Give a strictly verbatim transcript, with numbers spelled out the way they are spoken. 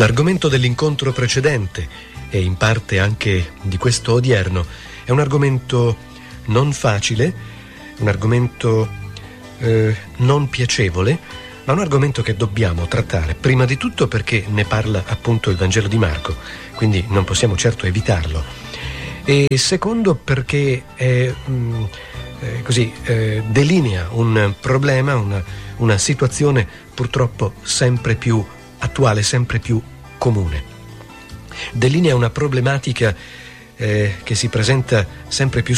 L'argomento dell'incontro precedente e in parte anche di questo odierno è un argomento non facile, un argomento eh, non piacevole, ma un argomento che dobbiamo trattare, prima di tutto perché ne parla appunto il Vangelo di Marco, quindi non possiamo certo evitarlo, e secondo perché è, mh, eh, così, eh, delinea un problema, una, una situazione purtroppo sempre più attuale, sempre più comune. Delinea una problematica eh, che si presenta sempre più